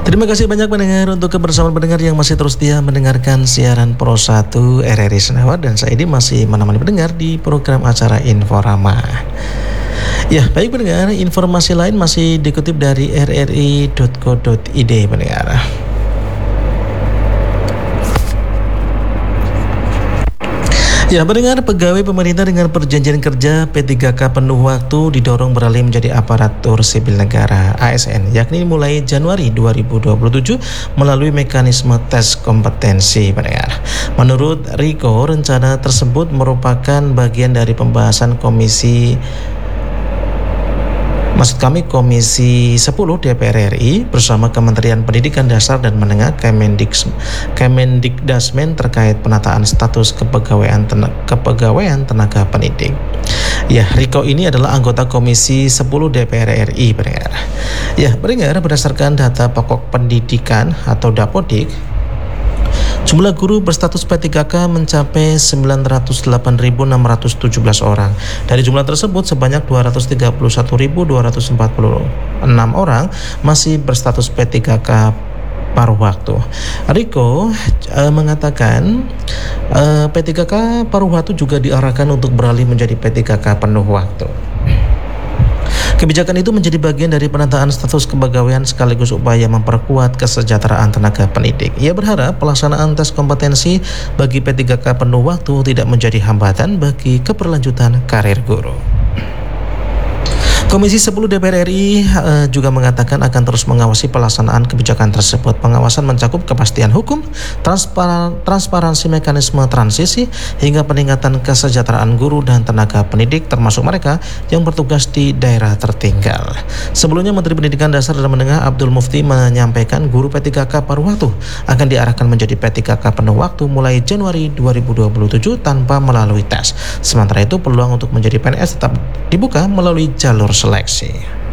Terima kasih banyak pendengar untuk kebersamaan pendengar yang masih terus setia mendengarkan siaran Pro 1 RRI Senawa, dan saya ini masih menemani pendengar di program acara Inforama. Ya, baik pendengar, informasi lain masih dikutip dari rri.co.id pendengar. Ya, pendengar, pegawai pemerintah dengan perjanjian kerja P3K penuh waktu didorong beralih menjadi aparatur sipil negara ASN, yakni mulai Januari 2027 melalui mekanisme tes kompetensi, pendengar. Menurut Riko, rencana tersebut merupakan bagian dari pembahasan Komisi 10 DPR RI bersama Kementerian Pendidikan Dasar dan Menengah Kemendikdasmen terkait penataan status kepegawaian tenaga pendidik. Ya, Riko ini adalah anggota Komisi 10 DPR RI, pendengar. Ya, pendengar, berdasarkan data pokok pendidikan atau Dapodik, jumlah guru berstatus P3K mencapai 908.617 orang. Dari jumlah tersebut, sebanyak 231.246 orang masih berstatus P3K paruh waktu. Riko mengatakan P3K paruh waktu juga diarahkan untuk beralih menjadi P3K penuh waktu. Kebijakan itu menjadi bagian dari penataan status kepegawaian sekaligus upaya memperkuat kesejahteraan tenaga pendidik. Ia berharap pelaksanaan tes kompetensi bagi P3K penuh waktu tidak menjadi hambatan bagi keberlanjutan karir guru. Komisi 10 DPR RI juga mengatakan akan terus mengawasi pelaksanaan kebijakan tersebut. Pengawasan mencakup kepastian hukum, transparansi mekanisme transisi, hingga peningkatan kesejahteraan guru dan tenaga pendidik, termasuk mereka yang bertugas di daerah tertinggal. Sebelumnya, Menteri Pendidikan Dasar dan Menengah Abdul Mufti menyampaikan guru P3K paruh waktu akan diarahkan menjadi P3K penuh waktu mulai Januari 2027 tanpa melalui tes. Sementara itu, peluang untuk menjadi PNS tetap dibuka melalui jalur seleksi.